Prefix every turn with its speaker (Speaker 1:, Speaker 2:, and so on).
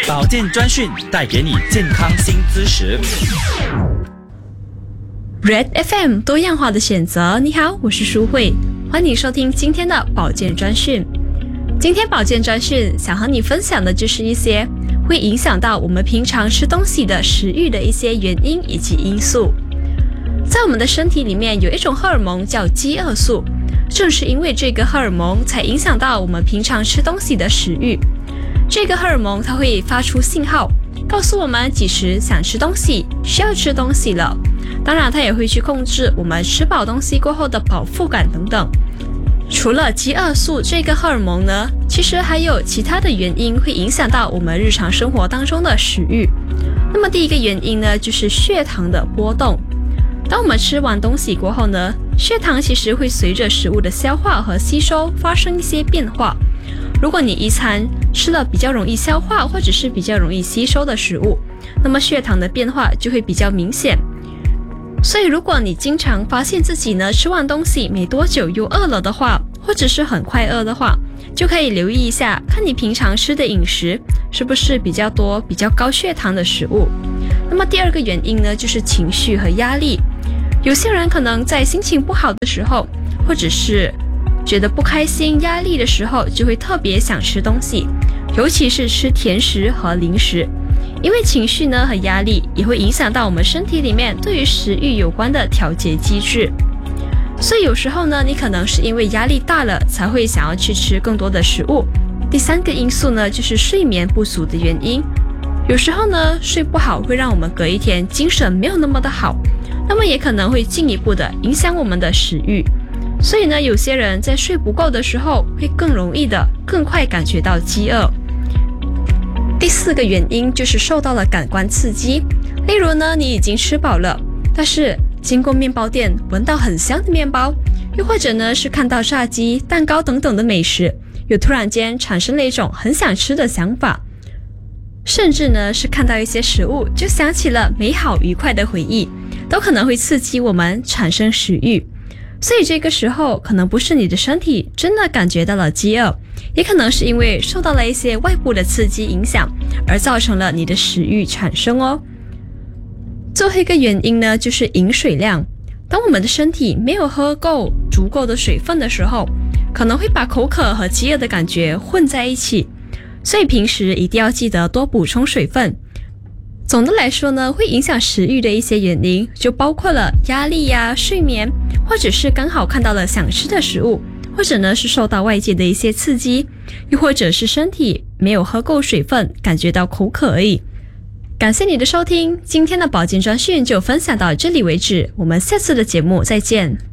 Speaker 1: 保健专讯带给你健康新知识。
Speaker 2: Red FM 多样化的选择，你好，我是舒慧，欢迎收听今天的保健专讯。今天保健专讯想和你分享的就是一些会影响到我们平常吃东西的食欲的一些原因以及因素。在我们的身体里面有一种荷尔蒙叫饥饿素，正是因为这个荷尔蒙才影响到我们平常吃东西的食欲。这个荷尔蒙它会发出信号，告诉我们几时想吃东西，需要吃东西了。当然它也会去控制我们吃饱东西过后的饱腹感等等。除了饥饿素这个荷尔蒙呢，其实还有其他的原因会影响到我们日常生活当中的食欲。那么第一个原因呢，就是血糖的波动。当我们吃完东西过后呢，血糖其实会随着食物的消化和吸收发生一些变化。如果你一餐吃了比较容易消化或者是比较容易吸收的食物，那么血糖的变化就会比较明显。所以如果你经常发现自己呢吃完东西没多久又饿了的话，或者是很快饿的话，就可以留意一下，看你平常吃的饮食是不是比较多比较高血糖的食物。那么第二个原因呢，就是情绪和压力。有些人可能在心情不好的时候，或者是觉得不开心压力的时候，就会特别想吃东西，尤其是吃甜食和零食。因为情绪呢和压力也会影响到我们身体里面对于食欲有关的调节机制，所以有时候呢，你可能是因为压力大了才会想要去吃更多的食物。第三个因素呢，就是睡眠不足的原因。有时候呢，睡不好会让我们隔一天精神没有那么的好，那么也可能会进一步的影响我们的食欲。所以呢，有些人在睡不够的时候会更容易的更快感觉到饥饿。第四个原因就是受到了感官刺激，例如呢，你已经吃饱了，但是经过面包店闻到很香的面包，又或者呢是看到炸鸡、蛋糕等等的美食，又突然间产生了一种很想吃的想法，甚至呢是看到一些食物就想起了美好愉快的回忆，都可能会刺激我们产生食欲。所以这个时候可能不是你的身体真的感觉到了饥饿，也可能是因为受到了一些外部的刺激影响，而造成了你的食欲产生哦。最后一个原因呢，就是饮水量。当我们的身体没有喝够足够的水分的时候，可能会把口渴和饥饿的感觉混在一起，所以平时一定要记得多补充水分。总的来说呢，会影响食欲的一些原因就包括了压力呀、睡眠，或者是刚好看到了想吃的食物，或者呢是受到外界的一些刺激，又或者是身体没有喝够水分，感觉到口渴而已。感谢你的收听，今天的保健专讯就分享到这里为止，我们下次的节目再见。